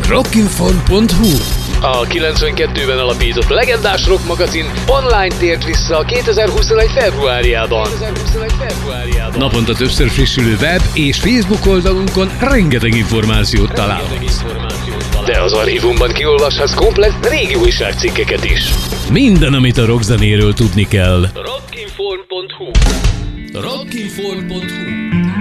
Rockinform.hu. A 92-ben alapított legendás rock magazin online tért vissza 2021. februárjában. Naponta többször frissülő web és Facebook oldalunkon rengeteg információt találhatsz. De az archívumban kiolvashatsz komplett régi újságcikkeket is. Minden, amit a rockzenéről tudni kell. Rockinform.hu Rockinform.hu